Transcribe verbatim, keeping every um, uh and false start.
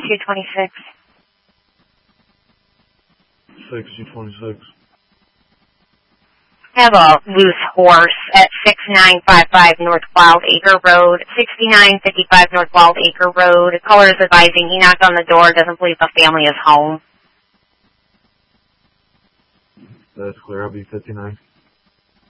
two twenty-six. six G twenty-six. I have a loose horse at six nine five five North Wild Acre Road, sixty-nine fifty-five North Wild Acre Road. Caller is advising he knocked on the door, doesn't believe the family is home. That's clear. I'll be fifty-nine.